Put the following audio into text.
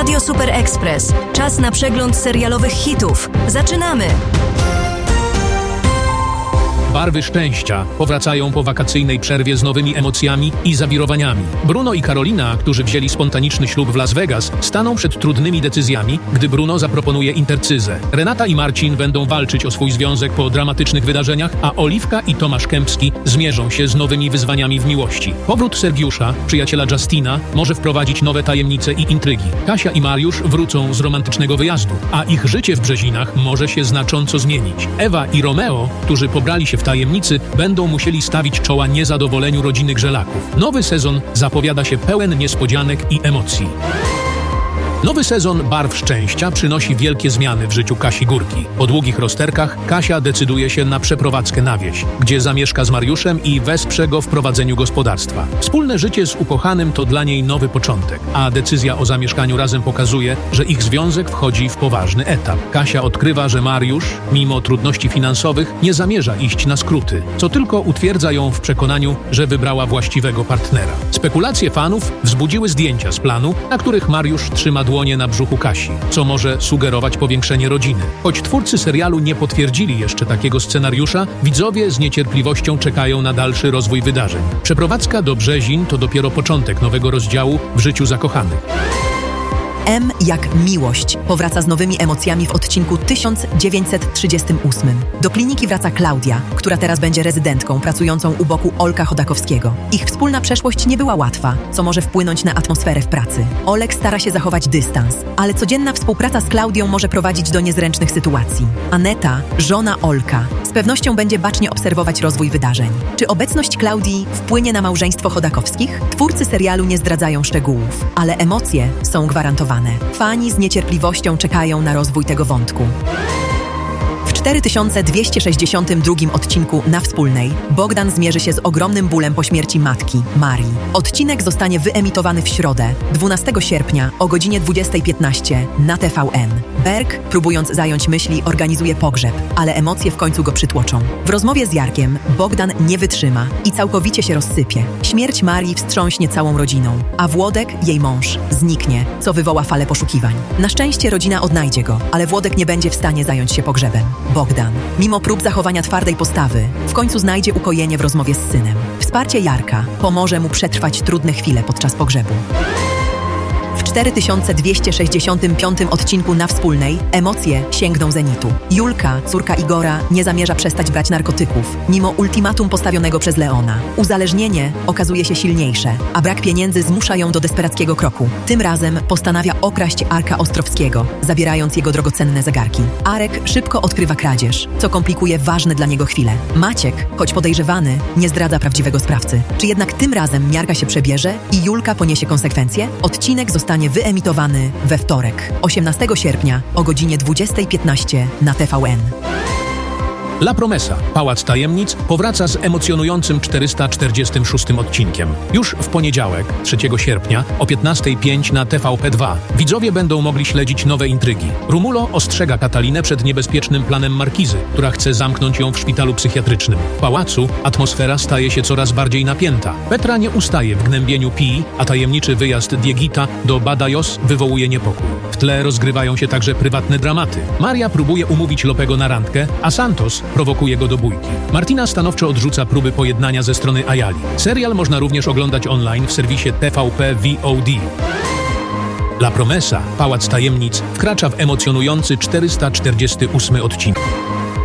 Radio Super Express. Czas na przegląd serialowych hitów. Zaczynamy! Barwy szczęścia powracają po wakacyjnej przerwie z nowymi emocjami i zawirowaniami. Bruno i Karolina, którzy wzięli spontaniczny ślub w Las Vegas, staną przed trudnymi decyzjami, gdy Bruno zaproponuje intercyzę. Renata i Marcin będą walczyć o swój związek po dramatycznych wydarzeniach, a Oliwka i Tomasz Kępski zmierzą się z nowymi wyzwaniami w miłości. Powrót Sergiusza, przyjaciela Justina, może wprowadzić nowe tajemnice i intrygi. Kasia i Mariusz wrócą z romantycznego wyjazdu, a ich życie w Brzezinach może się znacząco zmienić. Ewa i Romeo, którzy pobrali się w tajemnicy, będą musieli stawić czoła niezadowoleniu rodziny Grzelaków. Nowy sezon zapowiada się pełen niespodzianek i emocji. Nowy sezon Barw Szczęścia przynosi wielkie zmiany w życiu Kasi Górki. Po długich rozterkach Kasia decyduje się na przeprowadzkę na wieś, gdzie zamieszka z Mariuszem i wesprze go w prowadzeniu gospodarstwa. Wspólne życie z ukochanym to dla niej nowy początek, a decyzja o zamieszkaniu razem pokazuje, że ich związek wchodzi w poważny etap. Kasia odkrywa, że Mariusz, mimo trudności finansowych, nie zamierza iść na skróty, co tylko utwierdza ją w przekonaniu, że wybrała właściwego partnera. Spekulacje fanów wzbudziły zdjęcia z planu, na których Mariusz trzyma dłonie na brzuchu Kasi, co może sugerować powiększenie rodziny. Choć twórcy serialu nie potwierdzili jeszcze takiego scenariusza, widzowie z niecierpliwością czekają na dalszy rozwój wydarzeń. Przeprowadzka do Brzezin to dopiero początek nowego rozdziału w życiu zakochanych. M jak miłość powraca z nowymi emocjami w odcinku 1938. Do kliniki wraca Klaudia, która teraz będzie rezydentką pracującą u boku Olka Chodakowskiego. Ich wspólna przeszłość nie była łatwa, co może wpłynąć na atmosferę w pracy. Olek stara się zachować dystans, ale codzienna współpraca z Klaudią może prowadzić do niezręcznych sytuacji. Aneta, żona Olka, z pewnością będzie bacznie obserwować rozwój wydarzeń. Czy obecność Klaudii wpłynie na małżeństwo Chodakowskich? Twórcy serialu nie zdradzają szczegółów, ale emocje są gwarantowane. Fani z niecierpliwością czekają na rozwój tego wątku. W 4262 odcinku Na Wspólnej Bogdan zmierzy się z ogromnym bólem po śmierci matki, Marii. Odcinek zostanie wyemitowany w środę, 12 sierpnia o godzinie 20:15 na TVN. Berk, próbując zająć myśli, organizuje pogrzeb, ale emocje w końcu go przytłoczą. W rozmowie z Jarkiem Bogdan nie wytrzyma i całkowicie się rozsypie. Śmierć Marii wstrząśnie całą rodziną, a Włodek, jej mąż, zniknie, co wywoła falę poszukiwań. Na szczęście rodzina odnajdzie go, ale Włodek nie będzie w stanie zająć się pogrzebem. Bogdan, mimo prób zachowania twardej postawy, w końcu znajdzie ukojenie w rozmowie z synem. Wsparcie Jarka pomoże mu przetrwać trudne chwile podczas pogrzebu. W 4265 odcinku Na Wspólnej emocje sięgną zenitu. Julka, córka Igora, nie zamierza przestać brać narkotyków, mimo ultimatum postawionego przez Leona. Uzależnienie okazuje się silniejsze, a brak pieniędzy zmusza ją do desperackiego kroku. Tym razem postanawia okraść Arka Ostrowskiego, zabierając jego drogocenne zegarki. Arek szybko odkrywa kradzież, co komplikuje ważne dla niego chwile. Maciek, choć podejrzewany, nie zdradza prawdziwego sprawcy. Czy jednak tym razem miarka się przebierze i Julka poniesie konsekwencje? Odcinek zostanie wyemitowany we wtorek, 18 sierpnia o godzinie 20:15 na TVN. La Promesa, Pałac Tajemnic, powraca z emocjonującym 446 odcinkiem. Już w poniedziałek, 3 sierpnia, o 15:05 na TVP2 widzowie będą mogli śledzić nowe intrygi. Rumulo ostrzega Katalinę przed niebezpiecznym planem Markizy, która chce zamknąć ją w szpitalu psychiatrycznym. W pałacu atmosfera staje się coraz bardziej napięta. Petra nie ustaje w gnębieniu Pii, a tajemniczy wyjazd Diegita do Badajoz wywołuje niepokój. W tle rozgrywają się także prywatne dramaty. Maria próbuje umówić Lopego na randkę, a Santos prowokuje go do bójki. Martina stanowczo odrzuca próby pojednania ze strony Ayali. Serial można również oglądać online w serwisie TVP VOD. La Promesa, Pałac Tajemnic, wkracza w emocjonujący 448 odcinek.